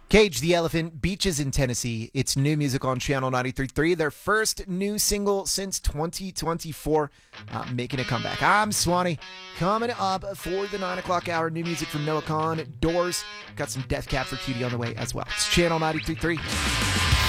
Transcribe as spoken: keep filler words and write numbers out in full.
Cage the Elephant, Beaches in Tennessee. It's new music on Channel ninety-three point three. Their first new single since twenty twenty-four, uh, making a comeback. I'm Swanee. Coming up for the nine o'clock hour, new music from Noah Kahan, Doors. Got some Death Cab for Cutie on the way as well. It's Channel ninety-three point three.